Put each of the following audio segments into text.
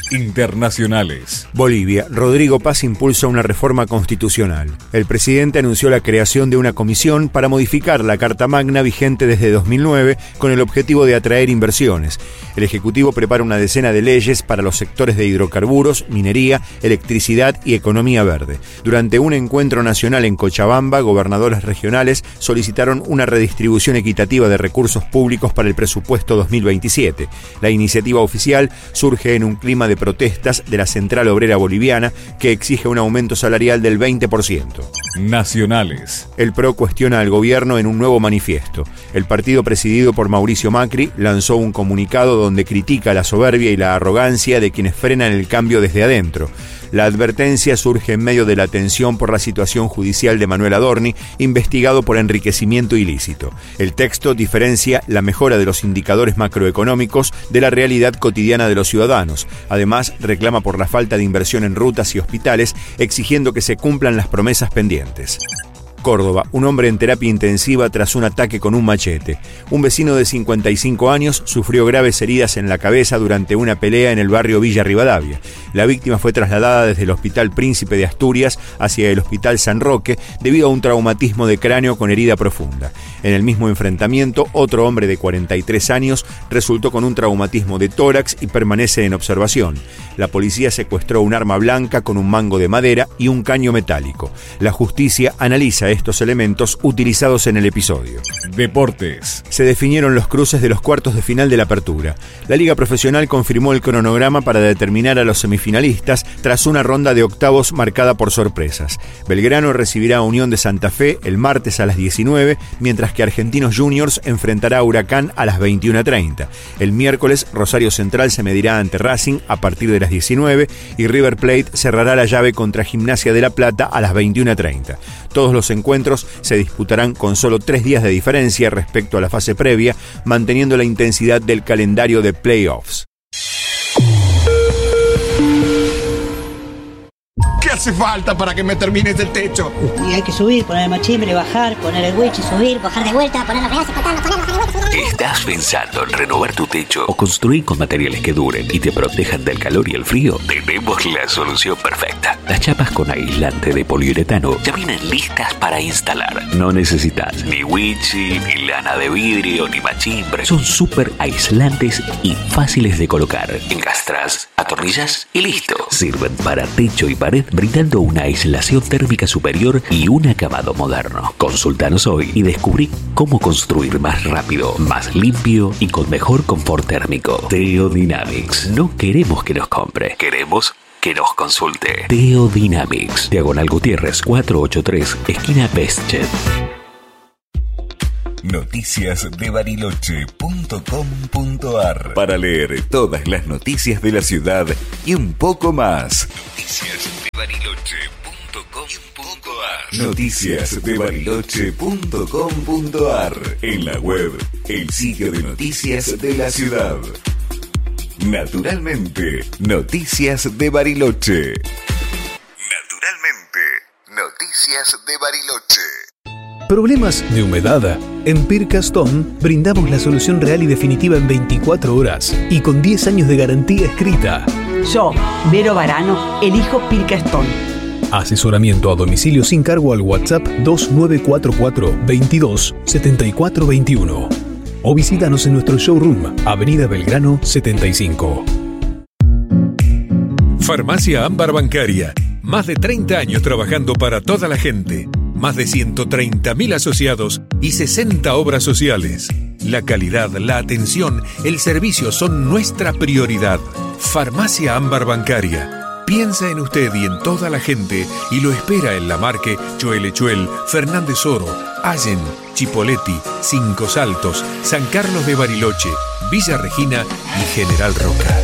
Internacionales. Bolivia. Rodrigo Paz impulsa una reforma constitucional. El presidente anunció la creación de una comisión para modificar la Carta Magna vigente desde 2009 con el objetivo de atraer inversiones. El Ejecutivo prepara una decena de leyes para los sectores de hidrocarburos, minería, electricidad y economía verde. Durante un encuentro nacional en Cochabamba, gobernadores regionales solicitaron una redistribución equitativa de recursos públicos para el presupuesto 2027. La iniciativa oficial surge en un clima de protestas de la Central Obrera Boliviana que exige un aumento salarial del 20%. Nacionales. El PRO cuestiona al gobierno en un nuevo manifiesto. El partido presidido por Mauricio Macri lanzó un comunicado donde critica la soberbia y la arrogancia de quienes frenan el cambio desde adentro. La advertencia surge en medio de la tensión por la situación judicial de Manuel Adorni, investigado por enriquecimiento ilícito. El texto diferencia la mejora de los indicadores macroeconómicos de la realidad cotidiana de los ciudadanos. Además, reclama por la falta de inversión en rutas y hospitales, exigiendo que se cumplan las promesas pendientes. Córdoba, un hombre en terapia intensiva tras un ataque con un machete. Un vecino de 55 años sufrió graves heridas en la cabeza durante una pelea en el barrio Villa Rivadavia. La víctima fue trasladada desde el Hospital Príncipe de Asturias hacia el Hospital San Roque debido a un traumatismo de cráneo con herida profunda. En el mismo enfrentamiento, otro hombre de 43 años resultó con un traumatismo de tórax y permanece en observación. La policía secuestró un arma blanca con un mango de madera y un caño metálico. La justicia analiza estos elementos utilizados en el episodio. Deportes. Se definieron los cruces de los cuartos de final de la Apertura. La Liga Profesional confirmó el cronograma para determinar a los semifinalistas tras una ronda de octavos marcada por sorpresas. Belgrano recibirá a Unión de Santa Fe el martes a las 19, mientras que Argentinos Juniors enfrentará a Huracán a las 21:30. El miércoles, Rosario Central se medirá ante Racing a partir de las 19 y River Plate cerrará la llave contra Gimnasia de La Plata a las 21:30. Todos los encuentros se disputarán con solo 3 días de diferencia respecto a la fase previa, manteniendo la intensidad del calendario de playoffs. ¿Qué hace falta para que me termines el techo? Y hay que subir, poner el machimbre, bajar, poner el winch, subir, bajar de vuelta, poner los pedazos, cortarlos, bajar de vuelta. ¿Estás pensando en renovar tu techo o construir con materiales que duren y te protejan del calor y el frío? Tenemos la solución perfecta. Las chapas con aislante de poliuretano ya vienen listas para instalar. No necesitas ni winchi, ni lana de vidrio, ni machimbre. Son súper aislantes y fáciles de colocar. Encastras, atornillas y listo. Sirven para techo y pared, brindando una aislación térmica superior y un acabado moderno. Consúltanos hoy y descubrí cómo construir más rápido, más limpio y con mejor confort térmico. Teodynamics. No queremos que nos compre, queremos que nos consulte. Teodynamics. Diagonal Gutiérrez 483, esquina Bestchet. Noticiasdebariloche.com.ar Para leer todas las noticias de la ciudad y un poco más. Noticiasdebariloche.com.ar En la web, el sitio de noticias de la ciudad. Naturalmente, Noticias de Bariloche. Naturalmente, Noticias de Bariloche. ¿Problemas de humedad? En Pirca Stone brindamos la solución real y definitiva en 24 horas y con 10 años de garantía escrita. Yo, Vero Varano, elijo Pirca Stone. Asesoramiento a domicilio sin cargo al WhatsApp 2944 22 74 21 o visítanos en nuestro showroom, Avenida Belgrano 75. Farmacia Ámbar Bancaria. Más de 30 años trabajando para toda la gente. Más de 130.000 asociados y 60 obras sociales. La calidad, la atención, el servicio son nuestra prioridad. Farmacia Ámbar Bancaria. Piensa en usted y en toda la gente y lo espera en La Marque, Choelechuel, Fernández Oro, Allen, Chipoleti, Cinco Saltos, San Carlos de Bariloche, Villa Regina y General Roca.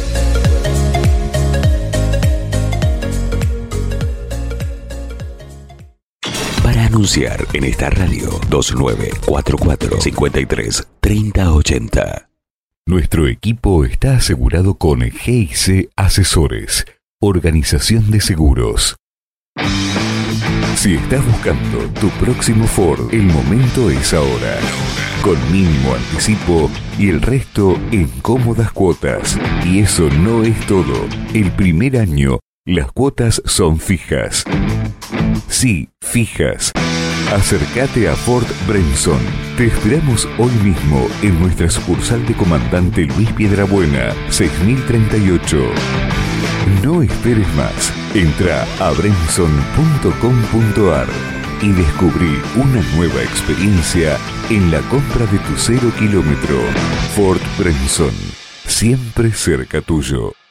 Para anunciar en esta radio 2944 53 3080. Nuestro equipo está asegurado con GIC Asesores, Organización de Seguros. Si estás buscando tu próximo Ford, el momento es ahora. Con mínimo anticipo y el resto en cómodas cuotas. Y eso no es todo. El primer año, las cuotas son fijas. Sí, fijas. Acércate a Ford Brenson. Te esperamos hoy mismo en nuestra sucursal de Comandante Luis Piedrabuena, 6038. No esperes más. Entra a brenson.com.ar y descubrí una nueva experiencia en la compra de tu 0 kilómetro. Ford Brenson, siempre cerca tuyo.